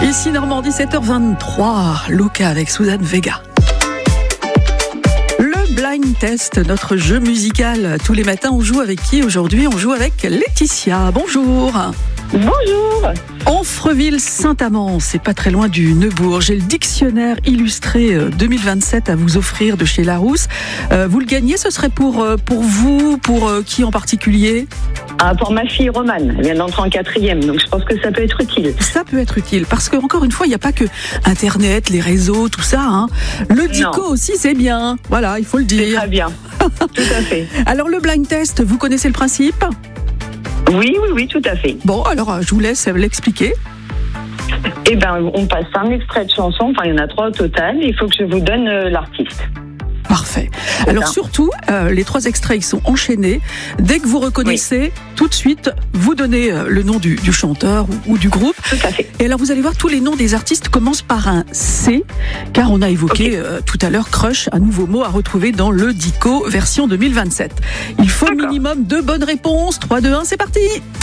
Ici Normandie, 7h23, Luca avec Suzanne Vega. Le Blind Test, notre jeu musical. Tous les matins, on joue avec qui aujourd'hui? On joue avec Laetitia. Bonjour. Bonjour. Amfreville-Saint-Amand, c'est pas très loin du Neubourg. J'ai le dictionnaire illustré 2027 à vous offrir de chez Larousse. Vous le gagnez, ce serait pour vous, pour qui en particulier? Pour ma fille Romane, elle vient d'entrer en 4e, donc je pense que ça peut être utile. Ça peut être utile, parce que encore une fois, il n'y a pas que Internet, les réseaux, tout ça. Hein. Le dico aussi, c'est bien. Voilà, il faut le dire. C'est très bien, tout à fait. Alors le blind test, vous connaissez le principe? Oui, tout à fait. Bon, alors je vous laisse l'expliquer. Eh bien, on passe un extrait de chanson, enfin il y en a 3 au total, il faut que je vous donne l'artiste. Parfait. Alors surtout, les 3 extraits ils sont enchaînés. Dès que vous reconnaissez, tout de suite, vous donnez le nom du chanteur ou du groupe. Tout à fait. Et alors vous allez voir, tous les noms des artistes commencent par un C, car on a évoqué tout à l'heure Crush, un nouveau mot à retrouver dans le Dico version 2027. Il faut minimum 2 bonnes réponses. 3, 2, 1, c'est parti.